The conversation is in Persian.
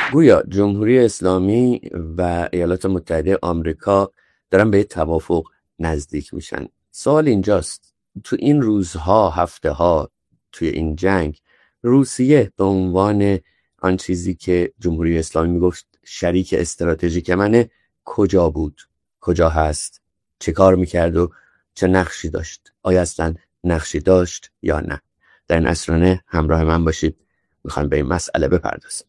گویا جمهوری اسلامی و ایالات متحده آمریکا دارن به توافق نزدیک میشن. سوال اینجاست، تو این روزها، هفته ها، توی این جنگ، روسیه به عنوان آن چیزی که جمهوری اسلامی میگفت شریک استراتژیک منه، کجا بود؟ کجا هست؟ چه کار میکرد و چه نقشی داشت؟ آیا اصلا نقشی داشت یا نه؟ در این اسرانه همراه من باشید، میخوام به این مسئله بپردازیم.